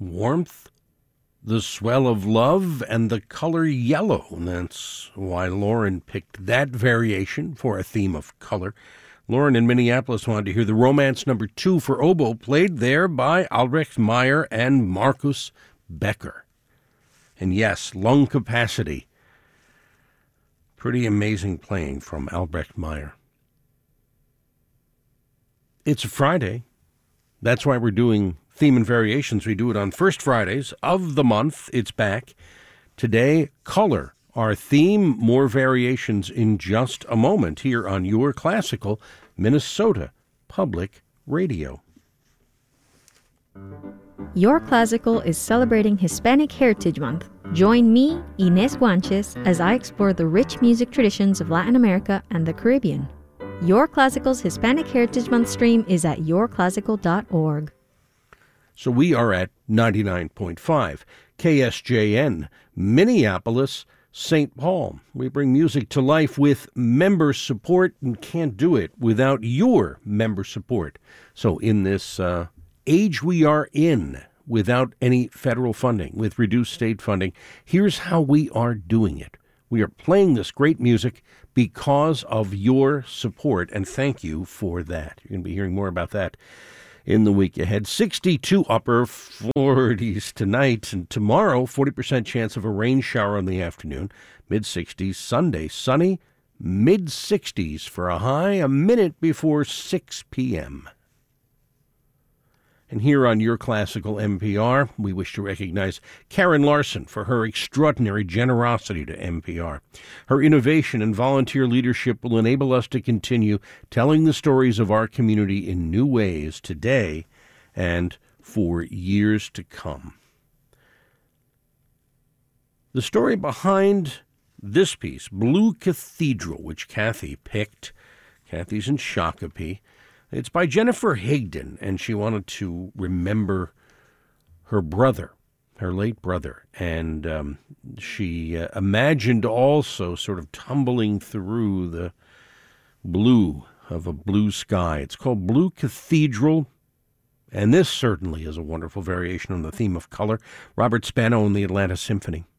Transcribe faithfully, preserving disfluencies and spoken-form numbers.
warmth, the swell of love, and the color yellow. And that's why Lauren picked that variation for a theme of color. Lauren in Minneapolis wanted to hear the Romance Number Two for oboe, played there by Albrecht Meyer and Markus Becker. And yes, lung capacity. Pretty amazing playing from Albrecht Meyer. It's a Friday. That's why we're doing Theme and Variations. We do it on first Fridays of the month. It's back. Today, color, our theme. More variations in just a moment here on Your Classical Minnesota Public Radio. Your Classical is celebrating Hispanic Heritage Month. Join me, Inés Guanches, as I explore the rich music traditions of Latin America and the Caribbean. Your Classical's Hispanic Heritage Month stream is at your classical dot org. So we are at ninety-nine point five K S J N, Minneapolis, Saint Paul. We bring music to life with member support and can't do it without your member support. So in this uh, age we are in, without any federal funding, with reduced state funding, here's how we are doing it. We are playing this great music because of your support, and thank you for that. You're going to be hearing more about that in the week ahead. sixty-two upper forties tonight, and tomorrow, forty percent chance of a rain shower in the afternoon, mid-sixties. Sunday, sunny, mid-sixties for a high, a minute before six p.m. And here on Your Classical N P R, we wish to recognize Karen Larson for her extraordinary generosity to N P R. Her innovation and volunteer leadership will enable us to continue telling the stories of our community in new ways today and for years to come. The story behind this piece, Blue Cathedral, which Kathy picked, Kathy's in Shakopee. It's by Jennifer Higdon, and she wanted to remember her brother, her late brother. And um, she uh, imagined also sort of tumbling through the blue of a blue sky. It's called Blue Cathedral, and this certainly is a wonderful variation on the theme of color. Robert Spano and the Atlanta Symphony.